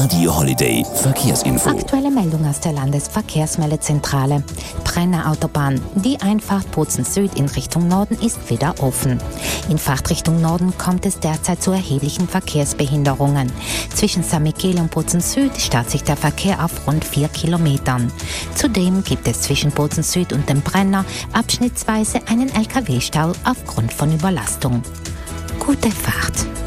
Radio Holiday Verkehrsinfo. Aktuelle Meldung aus der Landesverkehrsmeldezentrale. Brenner Autobahn. Die Einfahrt Bozen Süd in Richtung Norden ist wieder offen. In Fahrtrichtung Norden kommt es derzeit zu erheblichen Verkehrsbehinderungen. Zwischen St. Michael und Bozen Süd staut sich der Verkehr auf rund 4 Kilometern. Zudem gibt es zwischen Bozen Süd und dem Brenner abschnittsweise einen LKW-Stau aufgrund von Überlastung. Gute Fahrt!